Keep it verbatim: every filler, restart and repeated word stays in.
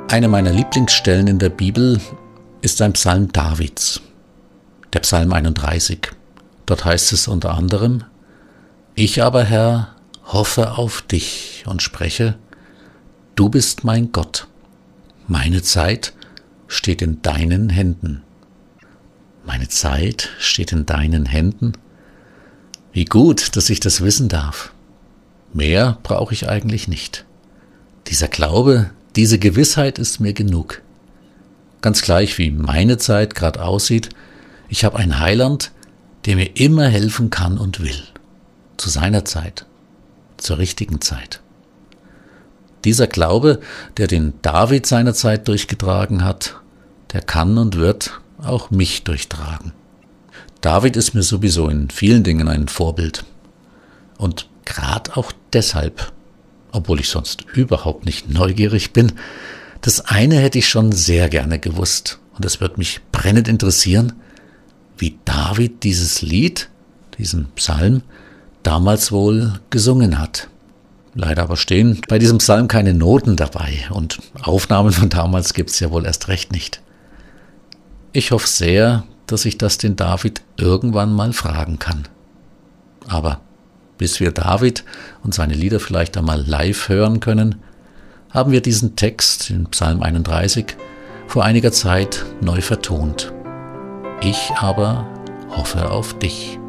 Eine meiner Lieblingsstellen in der Bibel ist ein Psalm Davids, der Psalm einunddreißig. Dort heißt es unter anderem: Ich aber, Herr, hoffe auf dich und spreche: Du bist mein Gott. Meine Zeit steht in deinen Händen. Meine Zeit steht in deinen Händen. Wie gut, dass ich das wissen darf. Mehr brauche ich eigentlich nicht. Dieser Glaube, diese Gewissheit ist mir genug. Ganz gleich, wie meine Zeit gerade aussieht, ich habe einen Heiland, der mir immer helfen kann und will. Zu seiner Zeit. Zur richtigen Zeit. Dieser Glaube, der den David seinerzeit durchgetragen hat, der kann und wird auch mich durchtragen. David ist mir sowieso in vielen Dingen ein Vorbild. Und gerade auch deshalb, obwohl ich sonst überhaupt nicht neugierig bin, das eine hätte ich schon sehr gerne gewusst. Und es wird mich brennend interessieren, wie David dieses Lied, diesen Psalm, damals wohl gesungen hat. Leider aber stehen bei diesem Psalm keine Noten dabei und Aufnahmen von damals gibt es ja wohl erst recht nicht. Ich hoffe sehr, dass ich das den David irgendwann mal fragen kann. Aber bis wir David und seine Lieder vielleicht einmal live hören können, haben wir diesen Text in Psalm einunddreißig vor einiger Zeit neu vertont. Ich aber hoffe auf dich.